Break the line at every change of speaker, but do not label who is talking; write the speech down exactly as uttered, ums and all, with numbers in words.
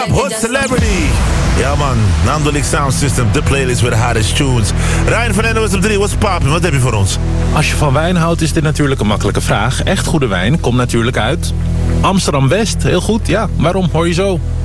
up Hot Celebrity. Ja man, Nandolik Sound System, de playlist with the hottest tunes. Ryan van N O S op drie, what's poppin'? Wat heb je voor ons?
Als je van wijn houdt is dit natuurlijk een makkelijke vraag. Echt goede wijn komt natuurlijk uit Amsterdam-West. Heel goed, ja. Waarom? Hoor je zo.